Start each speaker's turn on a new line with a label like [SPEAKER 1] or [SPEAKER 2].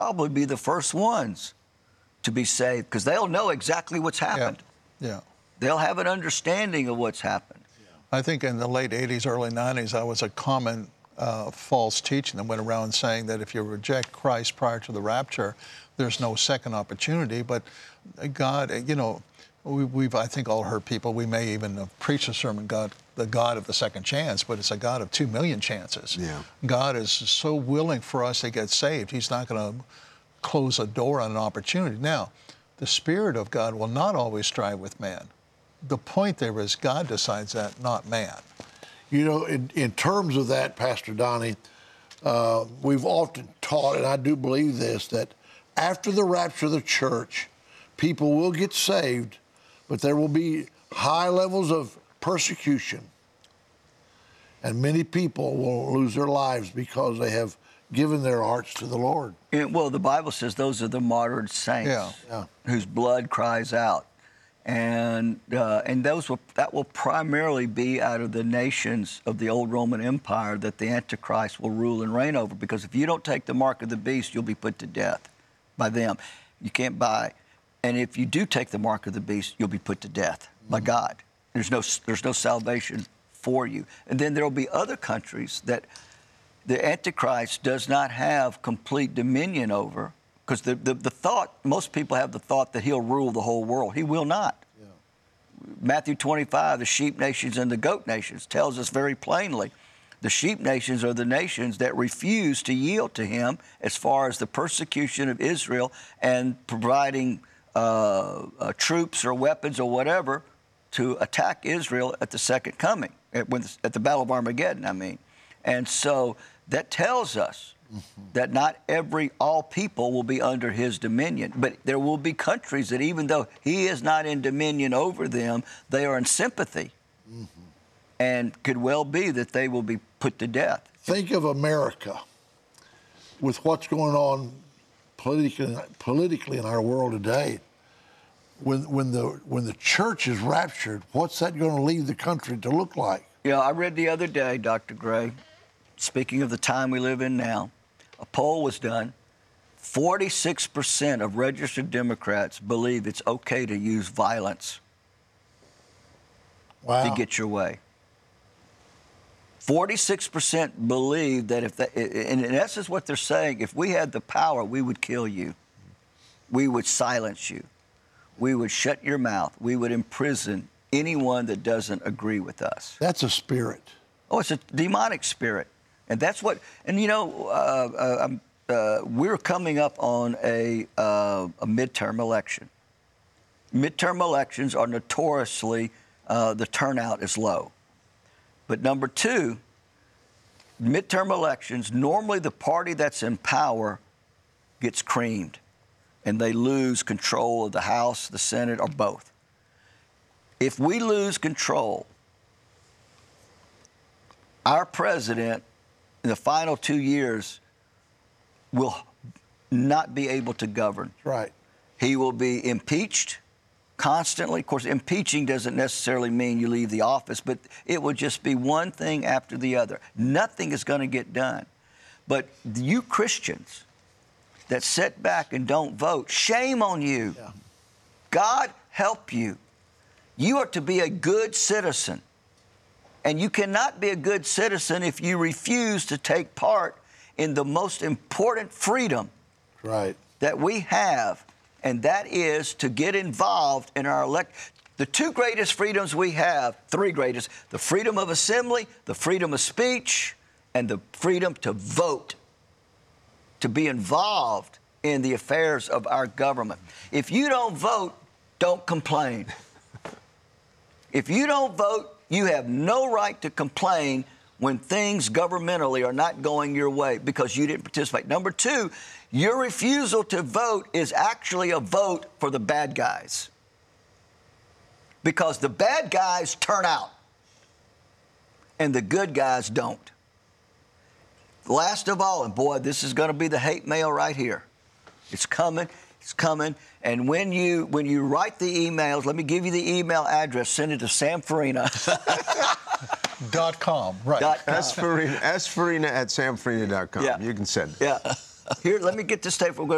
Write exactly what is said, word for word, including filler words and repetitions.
[SPEAKER 1] probably be the first ones to be saved because they'll know exactly what's happened.
[SPEAKER 2] Yeah. yeah.
[SPEAKER 1] They'll have an understanding of what's happened.
[SPEAKER 2] Yeah. I think in the late eighties, early nineties, that was a common uh, false teaching that went around saying that if you reject Christ prior to the rapture, there's no second opportunity. But God, you know, we, we've, I think, all heard people, we may even have preached a sermon, God, the God of the second chance, but it's a God of two million chances.
[SPEAKER 3] Yeah.
[SPEAKER 2] God is so willing for us to get saved. He's not going to close a door on an opportunity. Now, the Spirit of God will not always strive with man. The point there is God decides that, not man.
[SPEAKER 4] You know, in, in terms of that, Pastor Donnie, uh, we've often taught, and I do believe this, that after the rapture of the church, people will get saved, but there will be high levels of persecution. And many people will lose their lives because they have given their hearts to the Lord.
[SPEAKER 1] And, well, the Bible says those are the martyred saints
[SPEAKER 2] Yeah.
[SPEAKER 4] Yeah.
[SPEAKER 1] whose blood cries out. And uh, and those will, that will primarily be out of the nations of the old Roman Empire that the Antichrist will rule and reign over. Because if you don't take the mark of the beast, you'll be put to death by them. You can't buy. And if you do take the mark of the beast, you'll be put to death by God. There's no there's no salvation for you. And then there will be other countries that the Antichrist does not have complete dominion over. Because the, the, the thought, most people have the thought that he'll rule the whole world. He will not.
[SPEAKER 4] Yeah.
[SPEAKER 1] Matthew twenty-five, the sheep nations and the goat nations, tells us very plainly, the sheep nations are the nations that refuse to yield to him as far as the persecution of Israel and providing uh, uh, troops or weapons or whatever to attack Israel at the second coming, at, when, at the Battle of Armageddon, I mean. And so that tells us Mm-hmm. that not every, all people will be under his dominion. But there will be countries that even though he is not in dominion over them, they are in sympathy. Mm-hmm. And could well be that they will be put to death.
[SPEAKER 4] Think of America with what's going on politically, politically in our world today. When, when, the, when the church is raptured, what's that going to leave the country to look like?
[SPEAKER 1] Yeah, I read the other day, Doctor Gray, speaking of the time we live in now, a poll was done. forty-six percent of registered Democrats believe it's okay to use violence
[SPEAKER 4] wow.
[SPEAKER 1] to get your way. forty-six percent believe that if that, and in essence what they're saying, if we had the power, we would kill you. We would silence you. We would shut your mouth. We would imprison anyone that doesn't agree with us.
[SPEAKER 4] That's a spirit.
[SPEAKER 1] Oh, it's a demonic spirit. And that's what, and you know, uh, uh, uh, we're coming up on a, uh, a midterm election. Midterm elections are notoriously, uh, the turnout is low. But number two, midterm elections, normally the party that's in power gets creamed and they lose control of the House, the Senate, or both. If we lose control, our president in the final two years will not be able to govern.
[SPEAKER 4] Right.
[SPEAKER 1] He will be impeached constantly. Of course, impeaching doesn't necessarily mean you leave the office, but it will just be one thing after the other. Nothing is going to get done. But you Christians that sit back and don't vote, shame on you.
[SPEAKER 4] Yeah.
[SPEAKER 1] God help you. You are to be a good citizen. And you cannot be a good citizen if you refuse to take part in the most important freedom
[SPEAKER 4] right.
[SPEAKER 1] that we have, and that is to get involved in our elect. The two greatest freedoms we have, three greatest, the freedom of assembly, the freedom of speech, and the freedom to vote, to be involved in the affairs of our government. If you don't vote, don't complain. If you don't vote, you have no right to complain when things governmentally are not going your way because you didn't participate. Number two, your refusal to vote is actually a vote for the bad guys because the bad guys turn out and the good guys don't. Last of all, and boy, this is going to be the hate mail right here. It's coming. It's coming. And when you when you write the emails, let me give you the email address. Send it to Sam Farina.
[SPEAKER 2] Dot com, right.
[SPEAKER 1] Dot com.
[SPEAKER 3] S Farina, S Farina at sam farina dot com.
[SPEAKER 1] Yeah.
[SPEAKER 3] You can send it.
[SPEAKER 1] Yeah. Here, let me get this tape. We're going